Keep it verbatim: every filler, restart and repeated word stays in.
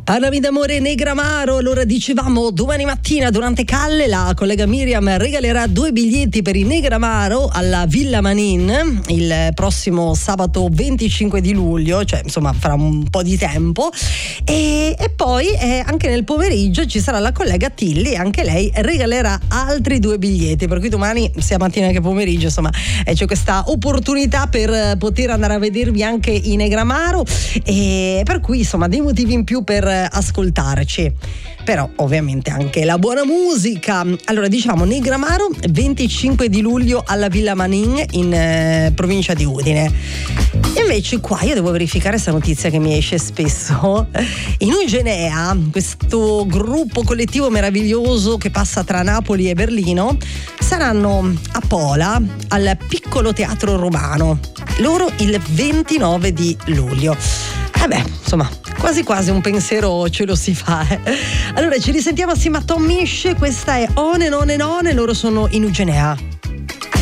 Parlami d'amore Negramaro. Allora dicevamo domani mattina durante Calle la collega Miriam regalerà due biglietti per il Negramaro alla Villa Manin il prossimo sabato venticinque di luglio, cioè insomma fra un po' di tempo, e, e poi eh, anche nel pomeriggio ci sarà la collega Tilly, anche lei regalerà altri due biglietti, per cui domani sia mattina che pomeriggio insomma eh, c'è questa opportunità per poter andare a vedervi anche in Negramaro, e per cui insomma dei motivi in più per ascoltarci, però ovviamente anche la buona musica. Allora diciamo Negramaro venticinque di luglio alla Villa Manin in eh, provincia di Udine. Invece qua io devo verificare questa notizia che mi esce spesso. In Ugenea, questo gruppo collettivo meraviglioso che passa tra Napoli e Berlino, saranno a Pola al Piccolo Teatro Romano, loro il ventinove di luglio. Vabbè, insomma, quasi quasi un pensiero ce lo si fa, eh. Allora ci risentiamo assieme a Tom Misch, questa è On and On and On e loro sono in Ugenea.